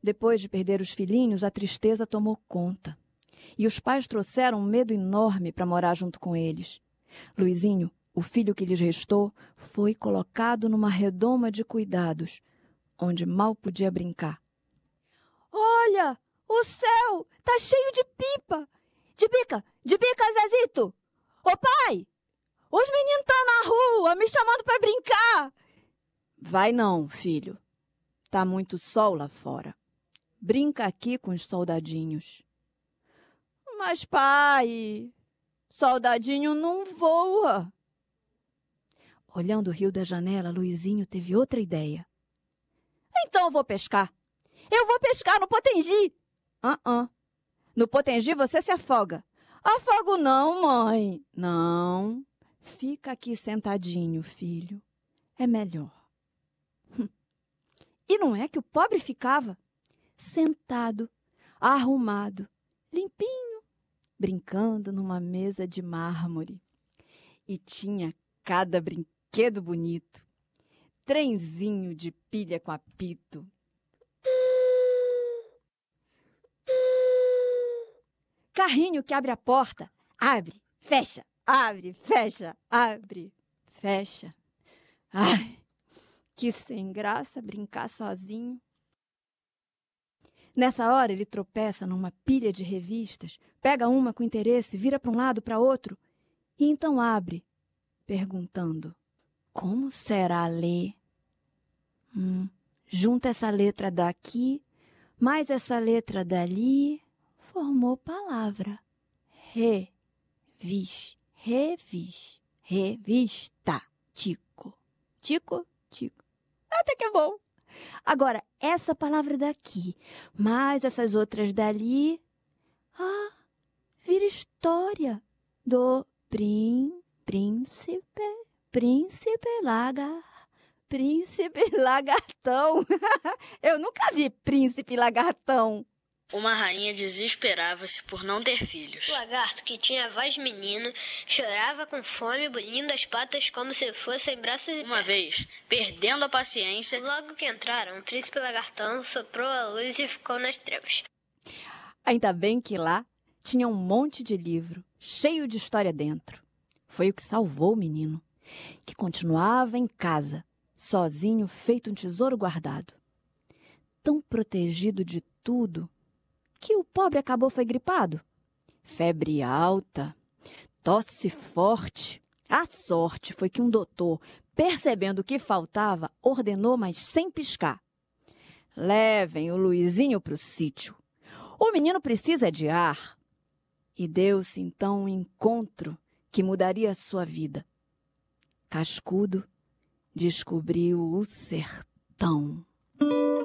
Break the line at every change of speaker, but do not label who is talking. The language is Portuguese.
Depois de perder os filhinhos, a tristeza tomou conta. E os pais trouxeram um medo enorme para morar junto com eles. Luizinho, o filho que lhes restou, foi colocado numa redoma de cuidados, onde mal podia brincar. Olha, o céu tá cheio de pipa! De pica, Zezito! Ô pai, os meninos estão na rua me chamando para brincar! Vai não, filho. Tá muito sol lá fora. Brinca aqui com os soldadinhos. Mas, pai, soldadinho não voa. Olhando o rio da janela, Luizinho teve outra ideia. Então eu vou pescar. Eu vou pescar no Potengi. No Potengi você se afoga. Afogo não, mãe. Não. Fica aqui sentadinho, filho. É melhor. E não é que o pobre ficava sentado, arrumado, limpinho, brincando numa mesa de mármore. E tinha cada brinquedo bonito. Trenzinho de pilha com apito. Carrinho que abre a porta. Abre, fecha, abre, fecha, abre, fecha. Ai, que sem graça brincar sozinho. Nessa hora ele tropeça numa pilha de revistas, pega uma com interesse, vira para um lado, para outro, e então abre, perguntando: como será ler? Junta essa letra daqui, mais essa letra dali, formou palavra. Revista. Tico. Até que é bom. Agora, essa palavra daqui, mais essas outras dali, vira história do Príncipe Lagartão. Eu nunca vi Príncipe Lagartão.
Uma rainha desesperava-se por não ter filhos.
O lagarto, que tinha voz de menino, chorava com fome, bolindo as patas como se fossem braços e
Uma vez, perdendo a paciência,
logo que entraram, o príncipe lagartão soprou a luz e ficou nas trevas.
Ainda bem que lá tinha um monte de livro, cheio de história dentro. Foi o que salvou o menino, que continuava em casa, sozinho, feito um tesouro guardado. Tão protegido de tudo, que o pobre foi gripado. Febre alta, tosse forte. A sorte foi que um doutor, percebendo o que faltava, ordenou, mas sem piscar: levem o Luizinho para o sítio. O menino precisa de ar. E deu-se então um encontro que mudaria a sua vida. Cascudo descobriu o sertão.